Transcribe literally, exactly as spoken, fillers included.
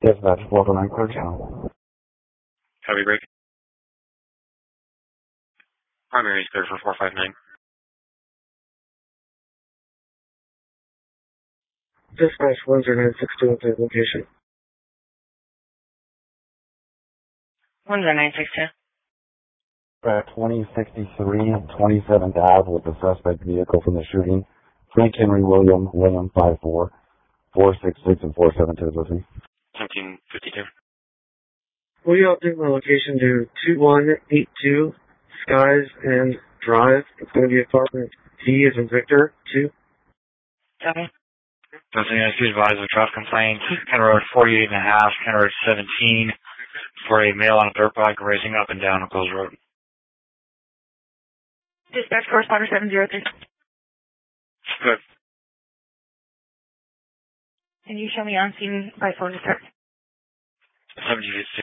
Dispatch four four nine, clear channel. Heavy break. Primary is clear for four five nine. Dispatch one zero nine six two, update location. one zero nine six two. At twenty sixty-three twenty-seventh Ave with the suspect vehicle from the shooting. Frank Henry William, William five four, four six six and four seven two is with me. seventeen fifty-two. Will you update my location to two one eight two Skies and Drive? It's going to be apartment D as in Victor, two. Copy. Nothing else to advise of traffic complaint. County Road forty-eight and a half, County Road seventeen, for a male on a dirt bike racing up and down a closed road. Dispatch corresponder seven zero three. Good. Can you show me on scene by phone to start? seventy-eight